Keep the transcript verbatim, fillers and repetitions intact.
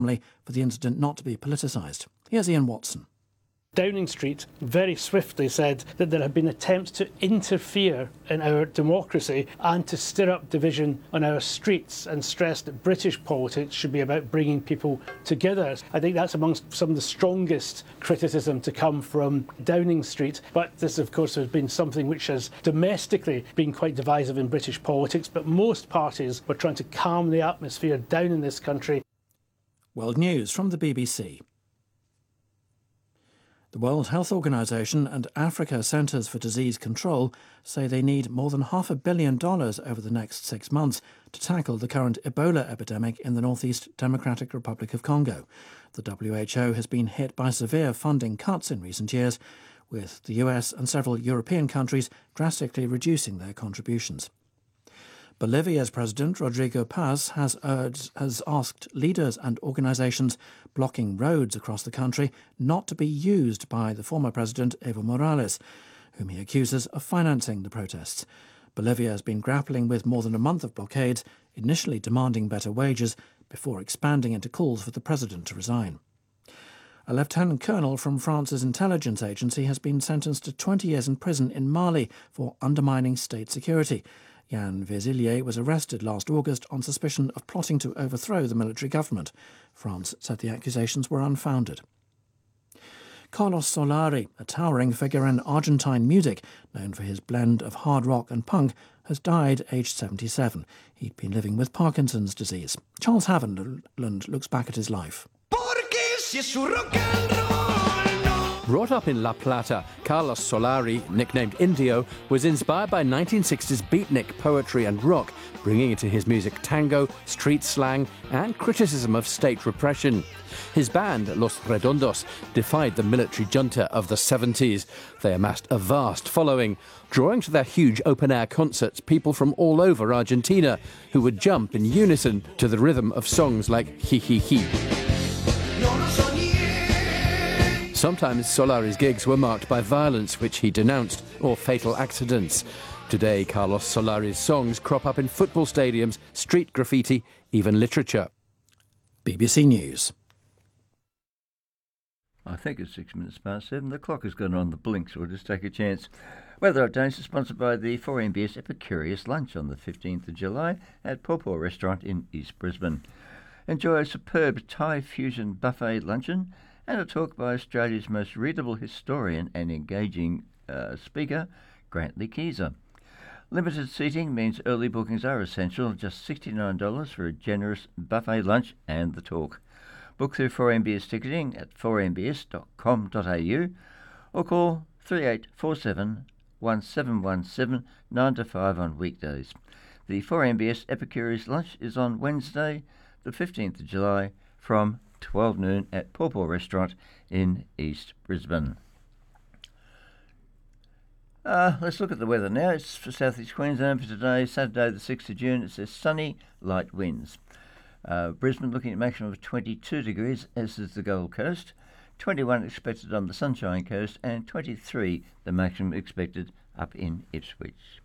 for the incident not to be politicised. Here's Ian Watson. Downing Street very swiftly said that there have been attempts to interfere in our democracy and to stir up division on our streets, and stressed that British politics should be about bringing people together. I think that's amongst some of the strongest criticism to come from Downing Street. But this, of course, has been something which has domestically been quite divisive in British politics, but most parties were trying to calm the atmosphere down in this country. World News from the B B C. The World Health Organization and Africa Centers for Disease Control say they need more than half a billion dollars over the next six months to tackle the current Ebola epidemic in the Northeast Democratic Republic of Congo. The W H O has been hit by severe funding cuts in recent years, with the U S and several European countries drastically reducing their contributions. Bolivia's President Rodrigo Paz has, urged, has asked leaders and organisations blocking roads across the country not to be used by the former President Evo Morales, whom he accuses of financing the protests. Bolivia has been grappling with more than a month of blockades, initially demanding better wages, before expanding into calls for the president to resign. A lieutenant colonel from France's intelligence agency has been sentenced to twenty years in prison in Mali for undermining state security. Yann Vezilier was arrested last August on suspicion of plotting to overthrow the military government. France said the accusations were unfounded. Carlos Solari, a towering figure in Argentine music, known for his blend of hard rock and punk, has died aged seventy-seven. He'd been living with Parkinson's disease. Charles Haviland looks back at his life. Brought up in La Plata, Carlos Solari, nicknamed Indio, was inspired by nineteen sixties beatnik poetry and rock, bringing into his music tango, street slang and criticism of state repression. His band, Los Redondos, defied the military junta of the seventies. They amassed a vast following, drawing to their huge open-air concerts people from all over Argentina, who would jump in unison to the rhythm of songs like Hi Hi Hi. Sometimes Solari's gigs were marked by violence, which he denounced, or fatal accidents. Today, Carlos Solari's songs crop up in football stadiums, street graffiti, even literature. B B C News. I think it's six minutes past seven. The clock has gone on the blink, so we'll just take a chance. Weather updates are sponsored by the four M B S Epicurious Lunch on the fifteenth of July at Pawpaw Restaurant in East Brisbane. Enjoy a superb Thai fusion buffet luncheon and a talk by Australia's most readable historian and engaging uh, speaker, Grantley Keyser. Limited seating means early bookings are essential, just sixty-nine dollars for a generous buffet lunch and the talk. Book through four M B S ticketing at four m b s dot com dot a u or call three eight four seven, one seven one seven nine to five on weekdays. The four M B S Epicurious Lunch is on Wednesday, the fifteenth of July from twelve noon at Pawpaw Restaurant in East Brisbane. Uh, let's look at the weather now. It's for South East Queensland for today, Saturday the sixth of June. It says sunny, light winds. Uh, Brisbane looking at maximum of twenty-two degrees, as is the Gold Coast. twenty-one expected on the Sunshine Coast, and twenty-three the maximum expected up in Ipswich.